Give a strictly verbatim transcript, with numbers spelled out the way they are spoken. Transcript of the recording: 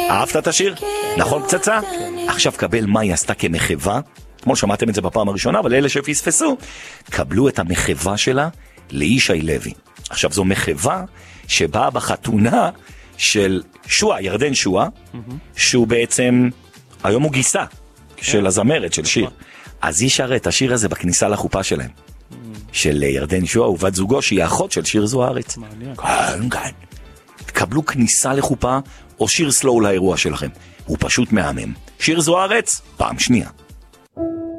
אהבת את השיר? נכון פצצה? עכשיו קבל מה היא עשתה כמחווה, אתמול שמעתם את זה בפעם הראשונה, אבל אלה שפספסו, קבלו את המחווה שלה לישי לוי. עכשיו זו מחווה שבאה בחתונה של שואה, ירדן שואה, שהוא בעצם, היום הוא גיסה של הזמרת, של שיר. אז היא שרה את השיר הזה בכניסה לחופה שלהם. של ירדן שואה ובת זוגו, שהיא האחות של שיר זוארץ. כן, כן. תקבלו כניסה לחופה, או שיר סלואו לאירוע שלכם. הוא פשוט מהמם. שיר זוארץ, פעם שנייה.